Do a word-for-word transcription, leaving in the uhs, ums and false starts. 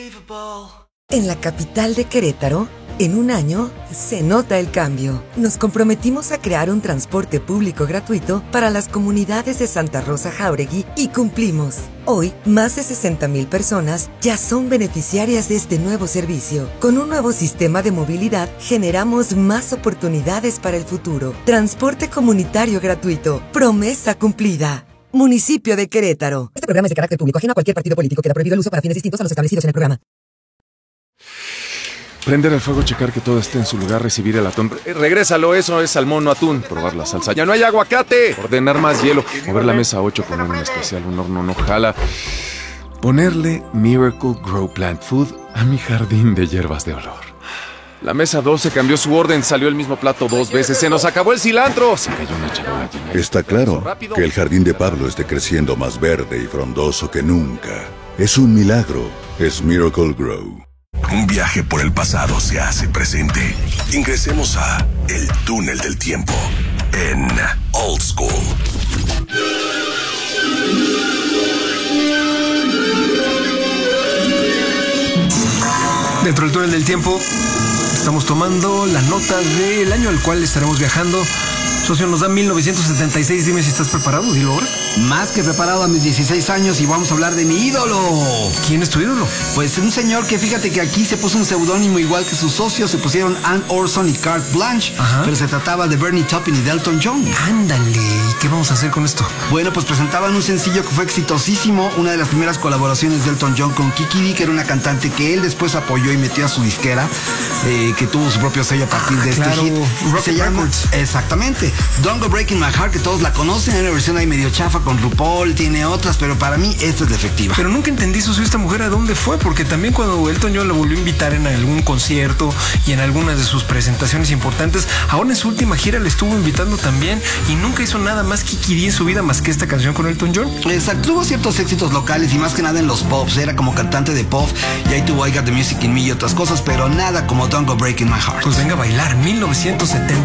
En la capital de Querétaro, en un año, se nota el cambio. Nos comprometimos a crear un transporte público gratuito para las comunidades de Santa Rosa Jáuregui y cumplimos. Hoy, más de sesenta mil personas ya son beneficiarias de este nuevo servicio. Con un nuevo sistema de movilidad, generamos más oportunidades para el futuro. Transporte comunitario gratuito. Promesa cumplida. Municipio de Querétaro. Este programa es de carácter público, ajeno a cualquier partido político. Queda prohibido el uso para fines distintos a los establecidos en el programa. Prender el fuego, checar que todo esté en su lugar, recibir el atún. Eh, regrésalo, eso es salmón, no atún. Probar la salsa. ¡Ya no hay aguacate! Ordenar más hielo. Mover la mesa ocho, poner un especial, un horno no jala. Ponerle Miracle Grow Plant Food a mi jardín de hierbas de olor. La mesa doce cambió su orden, salió el mismo plato dos veces. ¡Se nos acabó el cilantro! Se cayó una charola llena. Está claro que el jardín de Pablo esté creciendo más verde y frondoso que nunca. Es un milagro. Es Miracle Grow. Un viaje por el pasado se hace presente. Ingresemos a El Túnel del Tiempo en Old School. Dentro del Túnel del Tiempo estamos tomando la nota del año al cual estaremos viajando. Socio, nos da mil novecientos setenta y seis. Dime si estás preparado, dilo ahora. Más que preparado a mis dieciséis años y vamos a hablar de mi ídolo. ¿Quién es tu ídolo? Pues un señor que fíjate que aquí se puso un seudónimo igual que sus socios. Se pusieron Ann Orson y Carte Blanche. Ajá. Pero se trataba de Bernie Taupin y Delton John. Ándale, ¿y qué vamos a hacer con esto? Bueno, pues presentaban un sencillo que fue exitosísimo. Una de las primeras colaboraciones de Elton John con Kiki Dee, que era una cantante que él después apoyó y metió a su disquera, eh, que tuvo su propio sello a partir de este claro, hit. Rocket Se llama, Records. Exactamente. Don't Go Breaking My Heart, que todos la conocen. Hay una versión ahí medio chafa con RuPaul, tiene otras, pero para mí esta es la efectiva. Pero nunca entendí, Socio, esta mujer a dónde fue, porque también cuando Elton John la volvió a invitar en algún concierto y en algunas de sus presentaciones importantes, ahora en su última gira le estuvo invitando también y nunca hizo nada más Kiki Dee en su vida más que esta canción con Elton John. Exacto, tuvo ciertos éxitos locales y más que nada en los pops, era como cantante de pop y ahí tuvo I Got the Music in Me y otras cosas, pero nada como Don't Go Breaking My Heart. Pues venga a bailar, mil novecientos setenta.